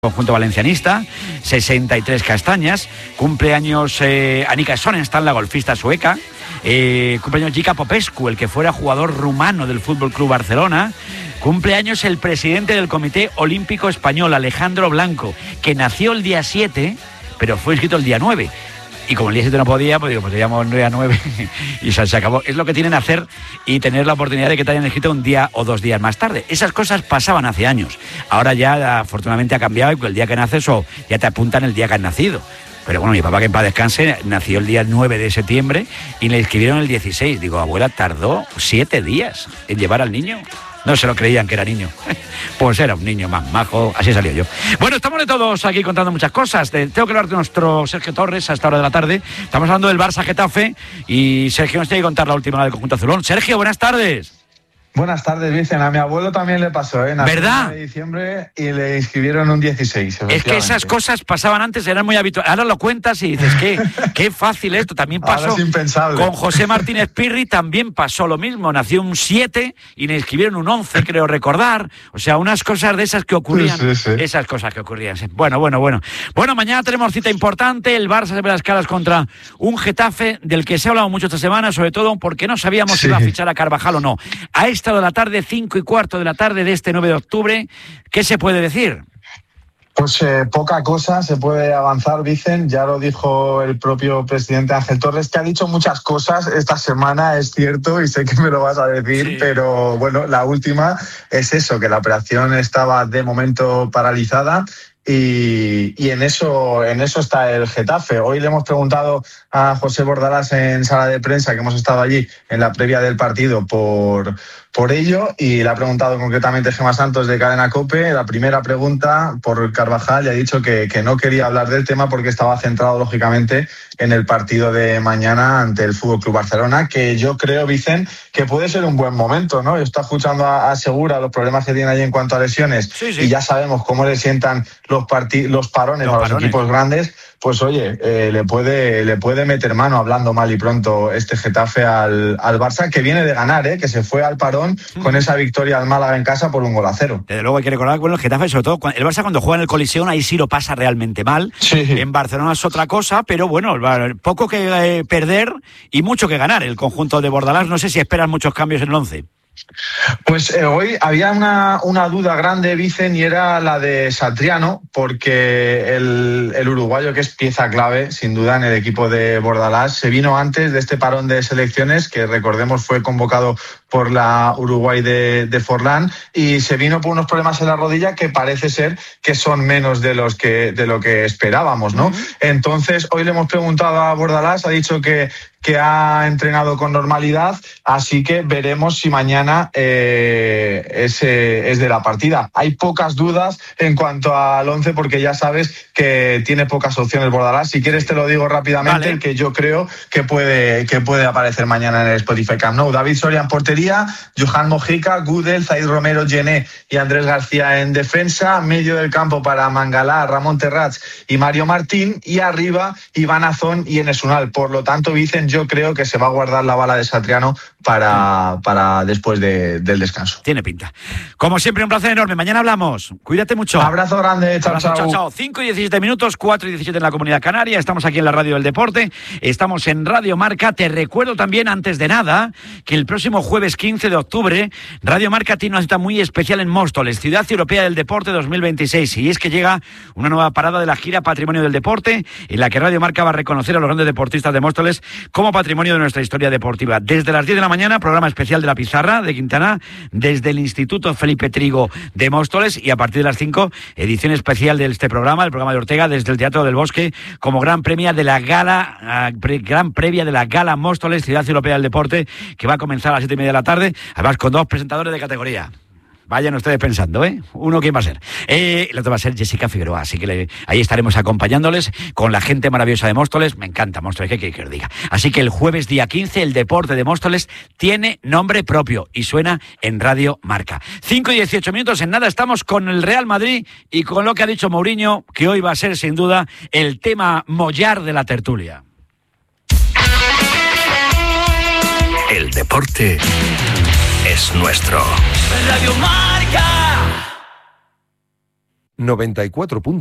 Conjunto valencianista, 63 castañas. Cumpleaños Annika Sonnenstam, la golfista sueca. Cumpleaños Jica Popescu, el que fuera jugador rumano del Fútbol Club Barcelona. Cumpleaños el presidente del Comité Olímpico Español, Alejandro Blanco, que nació el día 7, pero fue inscrito el día 9. Y como el día 7 no podía, pues digo, pues le llamo el día 9 y se acabó. Es lo que tienen hacer y tener la oportunidad de que te hayan escrito un día o 2 días más tarde. Esas cosas pasaban hace años. Ahora ya afortunadamente ha cambiado y el día que naces o ya te apuntan el día que has nacido. Pero bueno, mi papá, que en paz descanse, nació el día 9 de septiembre y le inscribieron el 16. Digo, abuela, tardó 7 días en llevar al niño. No se lo creían que era niño. Pues era un niño más majo, así salió yo. Bueno, estamos de todos aquí contando muchas cosas. Tengo que hablar de nuestro Sergio Torres a esta hora de la tarde. Estamos hablando del Barça Getafe y Sergio nos tiene que contar la última hora del conjunto azulón. Sergio, buenas tardes. Buenas tardes, Vicen. A mi abuelo también le pasó, ¿eh? Nació ¿verdad? En diciembre y le inscribieron un 16. Es que esas cosas pasaban antes, eran muy habituales. Ahora lo cuentas y dices, qué fácil esto. También pasó. Ahora es impensable. Con José Martínez Pirri también pasó lo mismo. Nació un 7 y le inscribieron un 11, creo recordar. O sea, unas cosas de esas que ocurrían. Sí. Esas cosas que ocurrían. Sí. Bueno. Bueno, mañana tenemos cita importante. El Barça se ve las caras contra un Getafe del que se ha hablado mucho esta semana, sobre todo porque no sabíamos si iba a fichar a Carvajal o no. A esta hora de la tarde, 5:15 de la tarde de este 9 de octubre, ¿qué se puede decir? Pues poca cosa se puede avanzar, Vicen. Ya lo dijo el propio presidente Ángel Torres, que ha dicho muchas cosas esta semana, es cierto, y sé que me lo vas a decir, sí. Pero bueno, la última es eso, que la operación estaba de momento paralizada. Y en eso está el Getafe. Hoy le hemos preguntado a José Bordalás en sala de prensa, que hemos estado allí en la previa del partido por ello, y le ha preguntado concretamente Gemma Santos de Cadena COPE. La primera pregunta por Carvajal, y ha dicho que no quería hablar del tema porque estaba centrado lógicamente en el partido de mañana ante el Fútbol Club Barcelona, que yo creo, Vicen, que puede ser un buen momento, ¿no? Está escuchando a Segura los problemas que tiene allí en cuanto a lesiones, sí. Y ya sabemos cómo le sientan los parones a los equipos grandes. Pues oye, le puede meter mano, hablando mal y pronto, este Getafe al Barça, que viene de ganar, que se fue al parón con esa victoria al Málaga en casa por 1-0. Desde luego hay que recordar que el Getafe, sobre todo, el Barça cuando juega en el Coliseum, ahí sí lo pasa realmente mal. Sí. En Barcelona es otra cosa, pero bueno, poco que perder y mucho que ganar el conjunto de Bordalás. No sé si esperan muchos cambios en el 11. Pues hoy había una duda grande, Vicen, y era la de Satriano, porque el uruguayo, que es pieza clave, sin duda, en el equipo de Bordalás, se vino antes de este parón de selecciones, que recordemos fue convocado por la Uruguay de Forlán, y se vino por unos problemas en la rodilla que parece ser que son menos de lo que esperábamos, ¿no? Uh-huh. Entonces, hoy le hemos preguntado a Bordalás, ha dicho que ha entrenado con normalidad, así que veremos si mañana es de la partida. Hay pocas dudas en cuanto al 11, porque ya sabes que tiene pocas opciones Bordalás. Si quieres te lo digo rápidamente, vale. El que yo creo que puede aparecer mañana en el Spotify Camp Nou. David Soria en portería, Johan Mojica, Gudel, Zaid Romero, Gené y Andrés García en defensa. Medio del campo para Mangalá, Ramón Terrats y Mario Martín. Y arriba Iván Azón y Enes Unal. Por lo tanto, Vicen, yo creo que se va a guardar la bala de Satriano para después del descanso. Tiene pinta. Como siempre, un placer enorme. Mañana hablamos. Cuídate mucho. Abrazo grande. Chao. 5:17, 4:17 en la Comunidad Canaria. Estamos aquí en la Radio del Deporte. Estamos en Radio Marca. Te recuerdo también, antes de nada, que el próximo jueves 15 de octubre, Radio Marca tiene una cita muy especial en Móstoles, Ciudad Europea del Deporte 2026. Y es que llega una nueva parada de la gira Patrimonio del Deporte, en la que Radio Marca va a reconocer a los grandes deportistas de Móstoles como patrimonio de nuestra historia deportiva. Desde las 10 de la mañana, programa especial de La Pizarra de Quintana, desde el Instituto Felipe Trigo de Móstoles, y a partir de las 5, edición especial de este programa, el programa de Ortega, desde el Teatro del Bosque, como gran previa de la gala Móstoles, Ciudad Europea del Deporte, que va a comenzar a las 7:30 de la tarde, además con 2 presentadores de categoría. Vayan ustedes pensando, ¿eh? Uno, ¿quién va a ser? El otro va a ser Jessica Figueroa, así que ahí estaremos acompañándoles con la gente maravillosa de Móstoles. Me encanta Móstoles, ¿qué quiere que os diga? Así que el jueves día 15, el deporte de Móstoles tiene nombre propio y suena en Radio Marca. 5:18, en nada estamos con el Real Madrid y con lo que ha dicho Mourinho, que hoy va a ser sin duda el tema mollar de la tertulia. El deporte es nuestro. Radio Marca. 94.